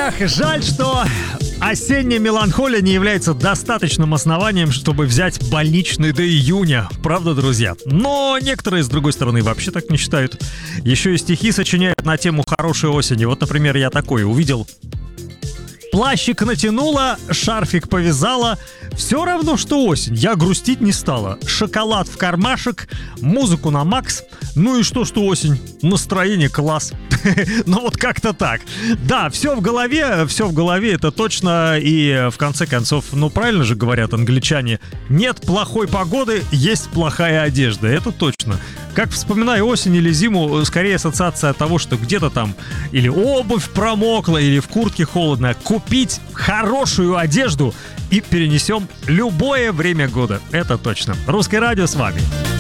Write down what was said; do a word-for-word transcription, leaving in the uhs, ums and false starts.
Эх, жаль, что осенняя меланхолия не является достаточным основанием, чтобы взять больничный до июня. Правда, друзья? Но некоторые, с другой стороны, вообще так не считают. Еще и стихи сочиняют на тему хорошей осени. Вот, например, я такой увидел. Плащик натянула, шарфик повязала. Все равно, что осень. Я грустить не стала. Шоколад в кармашек, музыку на макс. Ну и что, что осень? Настроение класс. Ну вот как-то так. Да, все в голове, все в голове, это точно. И в конце концов, ну правильно же говорят англичане, нет плохой погоды, есть плохая одежда. Это точно. Как вспоминаю осень или зиму, скорее ассоциация от того, что где-то там или обувь промокла, или в куртке холодно. Купить хорошую одежду и перенесем любое время года. Это точно. Русское радио с вами.